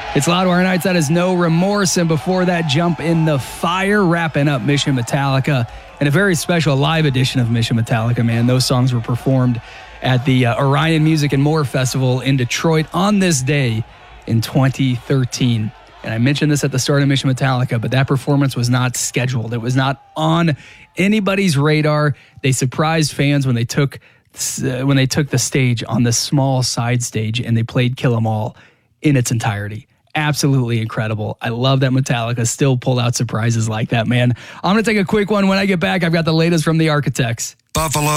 It's Loudwire Nights. That is No Remorse. And before that, Jump in the Fire, wrapping up Mission Metallica. And a very special live edition of Mission Metallica, man. Those songs were performed at the Orion Music and More Festival in Detroit on this day in 2013. And I mentioned this at the start of Mission Metallica, but that performance was not scheduled. It was not on anybody's radar. They surprised fans when they took the stage on the small side stage and they played Kill 'Em All in its entirety. Absolutely incredible. I love that Metallica still pull out surprises like that, man. I'm going to take a quick one. When I get back, I've got the latest from the Architects. Buffalo.